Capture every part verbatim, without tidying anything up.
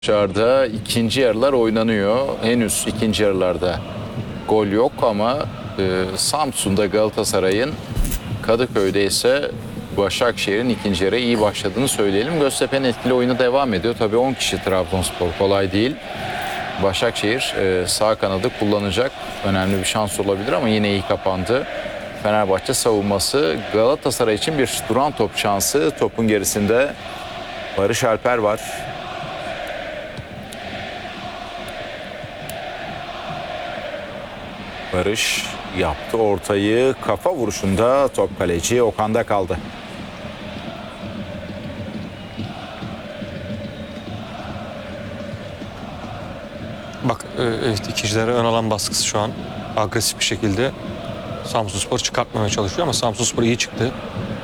Dışarıda ikinci yarılar oynanıyor. Henüz ikinci yarılarda gol yok ama e, Samsun'da Galatasaray'ın, Kadıköy'de ise Başakşehir'in ikinci yarı iyi başladığını söyleyelim. Göztepe'nin etkili oyunu devam ediyor. Tabii on kişi Trabzonspor, kolay değil. Başakşehir e, sağ kanadı kullanacak. Önemli bir şans olabilir ama yine iyi kapandı. Fenerbahçe savunması. Galatasaray için bir duran top şansı. Topun gerisinde Barış Alper var. Barış yaptı ortayı, kafa vuruşunda top kaleci Okan'da kaldı. Bak evet, ikincilere ön alan baskısı şu an agresif bir şekilde Samsunspor çıkartmamaya çalışıyor ama Samsunspor iyi çıktı.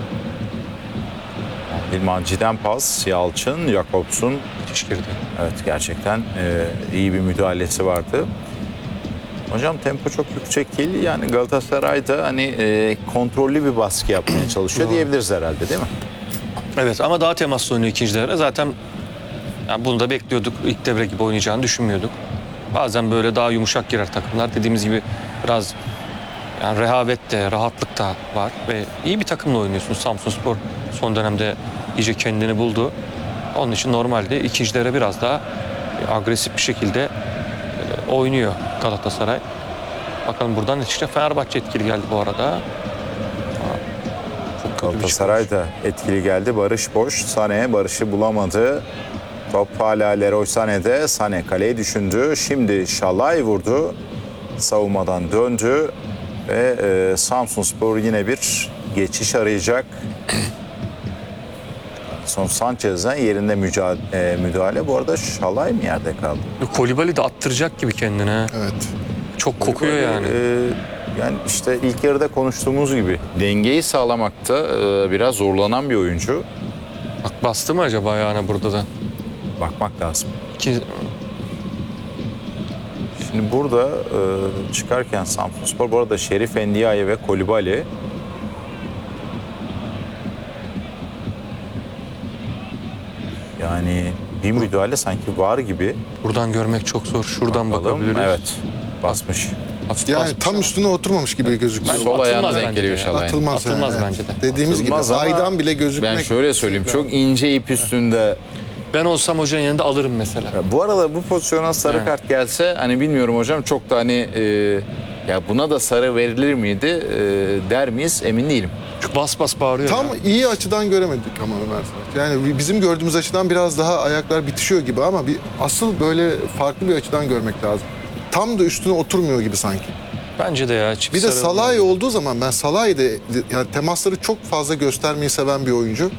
İlmanci'den pas, Yalçın, Jakobs'un Müthiş girdi. evet gerçekten e, iyi bir müdahalesi vardı. Hocam tempo çok yüksek değil. Yani Galatasaray'da hani e, kontrollü bir baskı yapmaya çalışıyor diyebiliriz herhalde, değil mi? Evet ama daha temaslı oynuyor ikincilere. Zaten yani bunu da bekliyorduk. İlk devre gibi oynayacağını düşünmüyorduk. Bazen böyle daha yumuşak girer takımlar. Dediğimiz gibi biraz yani rehavet de, rahatlık da var ve iyi bir takımla oynuyorsun. Samsunspor son dönemde iyice kendini buldu. Onun için normalde ikincilere biraz daha agresif bir şekilde e, oynuyor Galatasaray. Bakalım buradan ne çıkacak. Fenerbahçe etkili geldi bu arada. Çok kötü bir Galatasaray çıkış. da etkili geldi. Barış boş. Sané Barış'ı bulamadı. Top hala Leroy Sané'de. Sané kaleyi düşündü. Şimdi Şalay vurdu. Savunmadan döndü. Ve e, Samsunspor yine bir geçiş arayacak. Son Sanchez'den yerinde mücadele, e, müdahale. Bu arada Şalay mı yerde kaldı? Kolibali de attıracak gibi kendine. Evet. Çok kokuyor Böyle, yani. e, yani işte ilk yarıda konuştuğumuz gibi dengeyi sağlamakta e, biraz zorlanan bir oyuncu. Bak bastı mı acaba yani burada da? Bakmak lazım. İki... Şimdi burada e, çıkarken Samsunspor, bu arada Şerif Endiaye ve Kolibali. Yani bir müdahale sanki var gibi. Buradan görmek çok zor. Şuradan Bakalım. bakabiliriz. Evet, basmış. Hafif Yani basmış tam ama. üstüne oturmamış gibi gözüküyor. Sol atılmaz ayağına bence denk geliyor de ya. Şalay'ın. Atılmaz. Atılmaz yani. bence de. Dediğimiz Atılmaz gibi ama aydan bile gözükmek. Ben şöyle söyleyeyim, çok ince ip üstünde. Ben olsam hocanın yanında alırım mesela. Ya bu arada bu pozisyona sarı Yani. kart gelse hani bilmiyorum hocam, çok da hani e, ya buna da sarı verilir miydi e, der miyiz emin değilim. Çünkü bas bas bağırıyor. Tam ya. iyi açıdan göremedik ama Ömer Faruk. Yani bizim gördüğümüz açıdan biraz daha ayaklar bitişiyor gibi ama bir asıl böyle farklı bir açıdan görmek lazım. Tam da üstüne oturmuyor gibi sanki. Bence de ya. Çift Bir de sarı- Salah'ı olduğu zaman ben Salah'ı de yani temasları çok fazla göstermeyi seven bir oyuncu.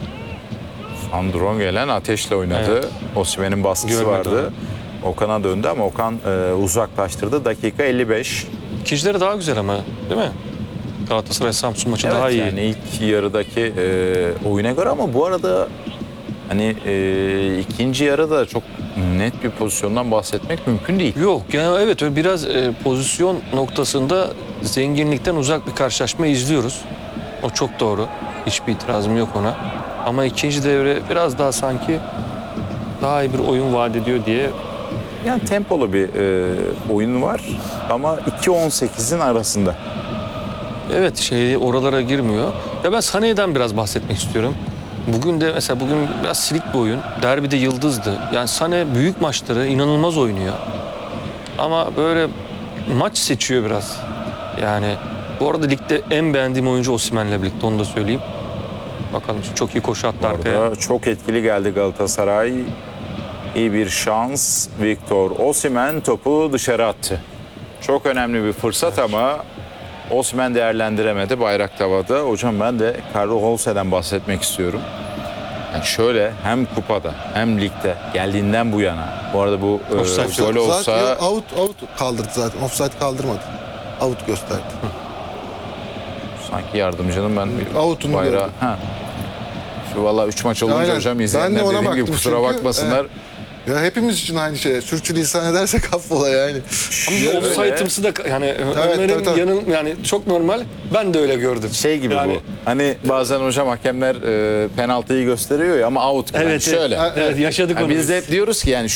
Andron gelen ateşle oynadı. Evet. Osimhen'in baskısı Görmedi vardı. Okan'a döndü ama Okan e, uzaklaştırdı. Dakika elli beş. İkincileri daha güzel ama değil mi? Galatasaray Samsun maçı Evet, daha iyi. yani ilk yarıdaki e, oyuna göre ama bu arada hani e, ikinci yarıda çok net bir pozisyondan bahsetmek mümkün değil. Yok yani evet öyle biraz e, pozisyon noktasında zenginlikten uzak bir karşılaşma izliyoruz. O çok doğru. Hiçbir itirazım yok ona. Ama ikinci devre biraz daha sanki daha iyi bir oyun vaat ediyor diye. Yani tempolu bir e, oyun var ama iki on sekizin arasında. Evet şey oralara girmiyor. Ya ben Sané'den biraz bahsetmek istiyorum. Bugün de mesela bugün biraz silik bir oyun. Derbide yıldızdı. Yani Sané büyük maçları inanılmaz oynuyor. Ama böyle maç seçiyor biraz. Yani bu arada ligde en beğendiğim oyuncu Osimhen'le birlikte, onu da söyleyeyim. Bakalım çok iyi koşu attı arkaya. Orada çok etkili geldi Galatasaray. İyi bir şans. Victor Osimhen topu dışarı attı. Çok önemli bir fırsat ama Osimhen değerlendiremedi, bayrak tavada. Hocam ben de Carlo Holse'den bahsetmek istiyorum. Yani şöyle hem kupada hem ligde geldiğinden bu yana. Bu arada bu e, Offside. gol olsa Zaten out out kaldırdı zaten. Offside kaldırmadı. Out gösterdi. sanki yardımcının ben bir Out'unu bayrağı... gördüm. Ha. Şu valla üç maç olunca Aynen. hocam Ben de izleyenler ona dediğim gibi baktım kusura çünkü, bakmasınlar. Ya hepimiz için aynı şey. Sürçülisan edersek affola yani. Ama offside'ımsı da yani Ömer'in tabii, tabii. yanın yani çok normal. Ben de öyle gördüm. Şey gibi Yani- bu. Hani bazen hocam hakemler e, penaltıyı gösteriyor ya ama out gibi. Evet, Yani şöyle. evet, evet yaşadık Yani onu. biz de hep diyoruz ki yani